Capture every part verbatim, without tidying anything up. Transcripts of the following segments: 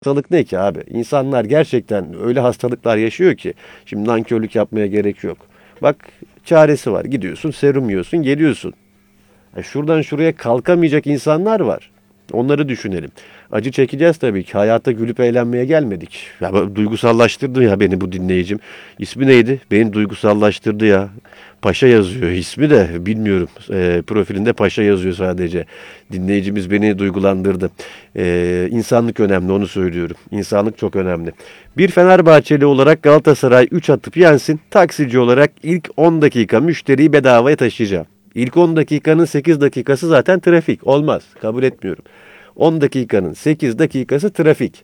Hastalık ne ki abi? İnsanlar gerçekten öyle hastalıklar yaşıyor ki şimdi nankörlük yapmaya gerek yok. Bak çaresi var. Gidiyorsun, serum yiyorsun, geliyorsun. E şuradan şuraya kalkamayacak insanlar var. Onları düşünelim. Acı çekeceğiz tabii ki. Hayata gülüp eğlenmeye gelmedik. Ya bu- duygusallaştırdı ya beni bu dinleyicim. İsmi neydi? Beni duygusallaştırdı ya. Paşa yazıyor. İsmi de bilmiyorum. E, profilinde Paşa yazıyor sadece. Dinleyicimiz beni duygulandırdı. E, insanlık önemli, onu söylüyorum. İnsanlık çok önemli. Bir Fenerbahçeli olarak Galatasaray üç atıp yensin. Taksici olarak ilk on dakika müşteriyi bedavaya taşıyacağım. İlk on dakikanın sekiz dakikası zaten trafik. Olmaz. Kabul etmiyorum. on dakikanın sekiz dakikası trafik.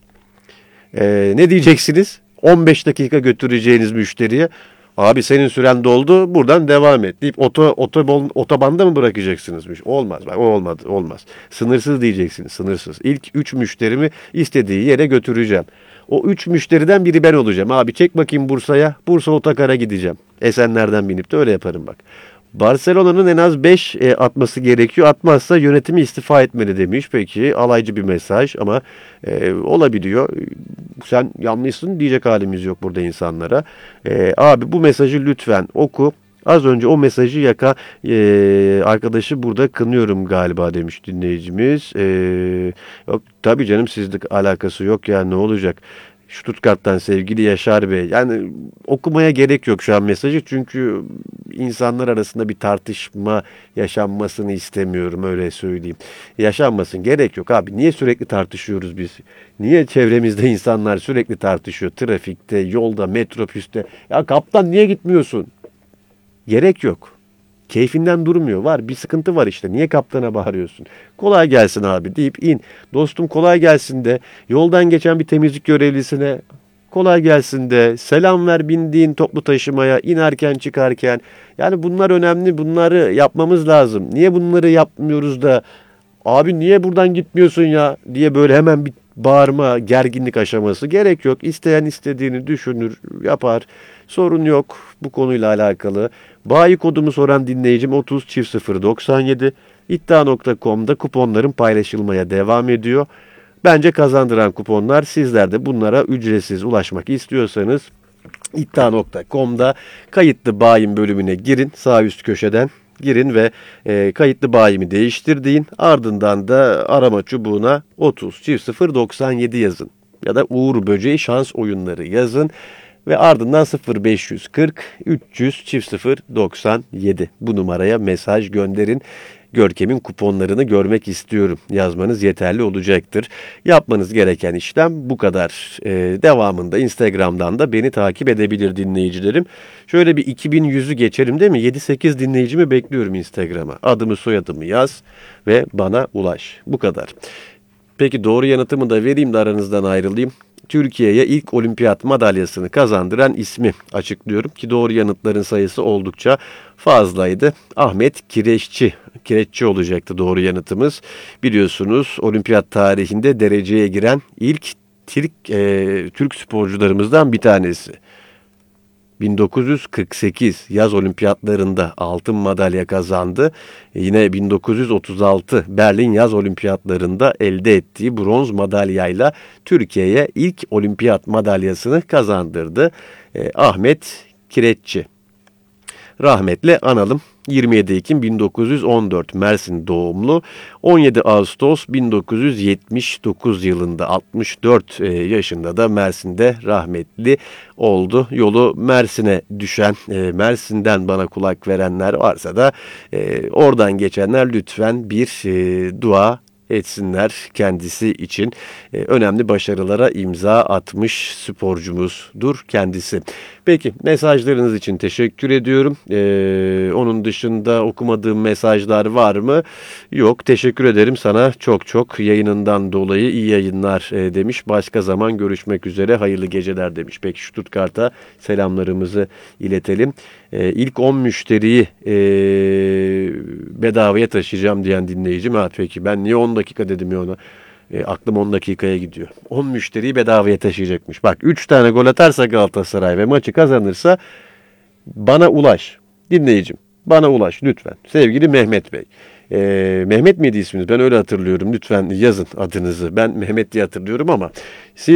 Ee, ne diyeceksiniz? on beş dakika götüreceğiniz müşteriye abi senin süren doldu, buradan devam et deyip oto, otobon, otobanda mı bırakacaksınız? Olmaz. Bak, o olmadı. Olmaz. Sınırsız diyeceksiniz. Sınırsız. İlk üç müşterimi istediği yere götüreceğim. O üç müşteriden biri ben olacağım. Abi çek bakayım Bursa'ya. Bursa Otokar'a gideceğim. Esenler'den binip de öyle yaparım bak. Barcelona'nın en az beş e, atması gerekiyor. Atmazsa yönetimi istifa etmeli demiş. Peki alaycı bir mesaj ama e, olabiliyor. Sen yanlışsın diyecek halimiz yok burada insanlara. E, abi bu mesajı lütfen oku. Az önce o mesajı yaka e, arkadaşı burada kınıyorum galiba demiş dinleyicimiz. E, yok tabii canım, sizlik alakası yok ya, ne olacak? Stuttgart'tan sevgili Yaşar Bey. Yani okumaya gerek yok şu an mesajı. Çünkü insanlar arasında bir tartışma yaşanmasını istemiyorum, öyle söyleyeyim. Yaşanmasın, gerek yok abi. Niye sürekli tartışıyoruz biz? Niye çevremizde insanlar sürekli tartışıyor? Trafikte, yolda, metrobüste. Ya kaptan niye gitmiyorsun? Gerek yok. Keyfinden durmuyor. Var bir sıkıntı var işte. Niye kaptana bağırıyorsun? Kolay gelsin abi deyip in. Dostum kolay gelsin de. Yoldan geçen bir temizlik görevlisine kolay gelsin de. Selam ver bindiğin toplu taşımaya inerken çıkarken. Yani bunlar önemli. Bunları yapmamız lazım. Niye bunları yapmıyoruz da abi niye buradan gitmiyorsun ya diye böyle hemen bir bağırma, gerginlik aşaması gerek yok. İsteyen istediğini düşünür, yapar. Sorun yok bu konuyla alakalı. Bayi kodumu soran dinleyicim otuz çift sıfır doksan yedi. iddia nokta com'da kuponların paylaşılmaya devam ediyor. Bence kazandıran kuponlar, sizler de bunlara ücretsiz ulaşmak istiyorsanız iddia nokta com'da kayıtlı bayim bölümüne girin, sağ üst köşeden girin ve e, kayıtlı bayimi değiştir deyin. Ardından da arama çubuğuna otuz çift sıfır doksan yedi yazın ya da Uğur Böceği şans oyunları yazın ve ardından sıfır beş yüz kırk üç yüz çift sıfır doksan yedi bu numaraya mesaj gönderin. Görkem'in kuponlarını görmek istiyorum yazmanız yeterli olacaktır. Yapmanız gereken işlem bu kadar. Ee, devamında Instagram'dan da beni takip edebilir dinleyicilerim. Şöyle bir iki bin yüzü geçelim değil mi? yedi sekiz dinleyicimi bekliyorum Instagram'a. Adımı soyadımı yaz ve bana ulaş. Bu kadar. Peki doğru yanıtımı da vereyim de aranızdan ayrılayım. Türkiye'ye ilk olimpiyat madalyasını kazandıran ismi açıklıyorum ki doğru yanıtların sayısı oldukça fazlaydı. Ahmet Kireççi, Kireççi olacaktı doğru yanıtımız. Biliyorsunuz olimpiyat tarihinde dereceye giren ilk Türk, e, Türk sporcularımızdan bir tanesi. bin dokuz yüz kırk sekiz yaz olimpiyatlarında altın madalya kazandı. Yine bin dokuz yüz otuz altı Berlin yaz olimpiyatlarında elde ettiği bronz madalyayla Türkiye'ye ilk olimpiyat madalyasını kazandırdı. Eh, Ahmet Kireççi. Rahmetle analım. yirmi yedi Ekim bin dokuz yüz on dört Mersin doğumlu. on yedi Ağustos bin dokuz yüz yetmiş dokuz yılında altmış dört yaşında da Mersin'de rahmetli oldu. Yolu Mersin'e düşen, Mersin'den bana kulak verenler varsa da oradan geçenler lütfen bir dua etsinler kendisi için. E, önemli başarılara imza atmış sporcumuzdur kendisi. Peki mesajlarınız için teşekkür ediyorum. E, onun dışında okumadığım mesajlar var mı? Yok, teşekkür ederim sana çok çok yayınından dolayı, iyi yayınlar e, demiş. Başka zaman görüşmek üzere, hayırlı geceler demiş. Peki Stuttgart'a selamlarımızı iletelim. E, ilk on müşteriyi e, bedavaya taşıyacağım diyen dinleyicim. Ha, peki ben niye on dakika dedim ya ona? E, aklım on dakikaya gidiyor. on müşteriyi bedavaya taşıyacakmış. Bak üç tane gol atarsa Galatasaray ve maçı kazanırsa bana ulaş. Dinleyicim bana ulaş lütfen. Sevgili Mehmet Bey. Ee, Mehmet miydi isminiz? Ben öyle hatırlıyorum. Lütfen yazın adınızı. Ben Mehmet diye hatırlıyorum ama siz